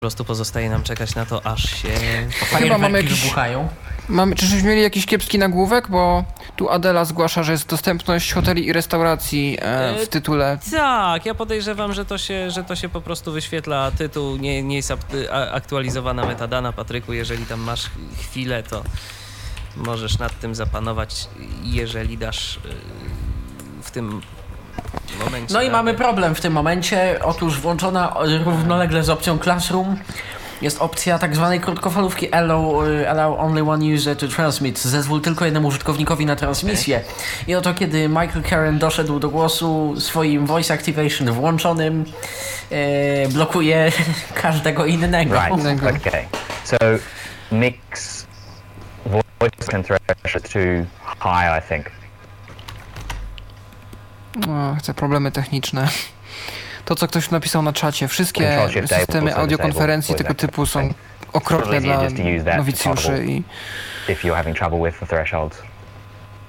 prostu pozostaje nam czekać na to, aż się... Chyba mamy Fajerwerki jakiś... wybuchają. Czyżbyśmy mieli jakiś kiepski nagłówek? Bo tu Adela zgłasza, że jest dostępność hoteli i restauracji w tytule. Tak, ja podejrzewam, że to się po prostu wyświetla tytuł, nie jest aktualizowana metadana. Patryku, jeżeli tam masz chwilę, to możesz nad tym zapanować, jeżeli dasz w tym momencie. No i mamy problem w tym momencie. Otóż włączona równolegle z opcją Classroom jest opcja tak zwanej krótkofalówki allow only one user to transmit. Zezwól tylko jednemu użytkownikowi na transmisję. I oto kiedy Michael Karen doszedł do głosu swoim voice activation włączonym, blokuje każdego innego. Right, okay. So mix voice threshold too high, I think. Chcę problemy techniczne. To, co ktoś napisał na czacie, wszystkie systemy audiokonferencji tego typu są okropne dla nowicjuszy i... If you're having trouble with the thresholds.